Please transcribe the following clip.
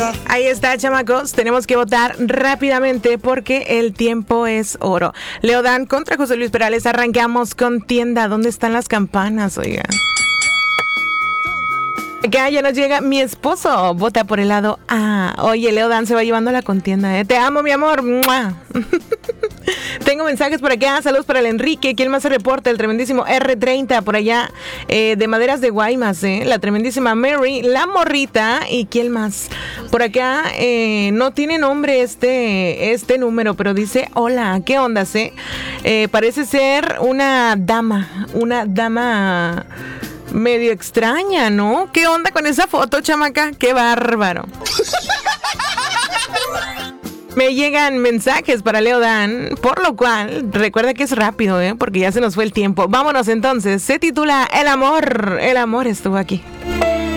Ahí está, chamacos. Tenemos que votar rápidamente porque el tiempo es oro. Leodán contra José Luis Perales. Arrancamos con tienda. ¿Dónde están las campanas, oiga? Acá ya nos llega mi esposo. Vota por el lado A. Oye, Leodán se va llevando la contienda, ¿eh? Te amo, mi amor. ¡Mua! Tengo mensajes por acá. Saludos para el Enrique. ¿Quién más se reporta? El tremendísimo R30 por allá de Maderas de Guaymas, ¿eh? La tremendísima Mary, la morrita. ¿Y quién más? Por acá no tiene nombre este número, pero dice hola. ¿Qué onda, parece ser una dama. Una dama medio extraña, ¿no? ¿Qué onda con esa foto, chamaca? ¡Qué bárbaro! Me llegan mensajes para Leodán, por lo cual, recuerda que es rápido, porque ya se nos fue el tiempo. Vámonos entonces, se titula El amor estuvo aquí.